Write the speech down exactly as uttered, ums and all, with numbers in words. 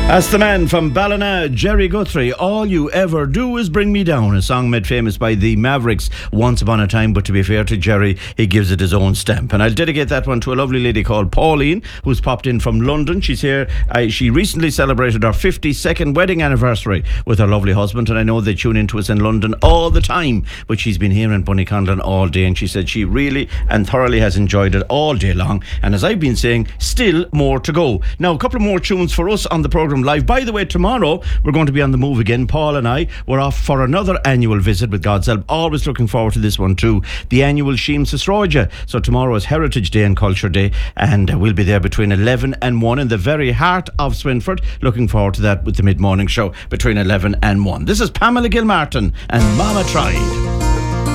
That's the man from Ballina, Jerry Guthrie. All you ever do is bring me down. A song made famous by the Mavericks once upon a time, but to be fair to Jerry, he gives it his own stamp. And I'll dedicate that one to a lovely lady called Pauline, who's popped in from London. She's here. Uh, she recently celebrated her fifty-second wedding anniversary with her lovely husband, and I know they tune into us in London all the time, but she's been here in Bunnyconlon all day, and she said she really and thoroughly has enjoyed it all day long. And as I've been saying, still more to go. Now, a couple of more tunes for us on the programme live. By the way, tomorrow we're going to be on the move again. Paul and I, we're off for another annual visit with God's help. Always looking forward to this one too. The annual Sheem Sisroja. So tomorrow is Heritage Day and Culture Day, and we'll be there between eleven and one in the very heart of Swinford. Looking forward to that with the mid-morning show between eleven and one. This is Pamela Gilmartin and Mama Tried.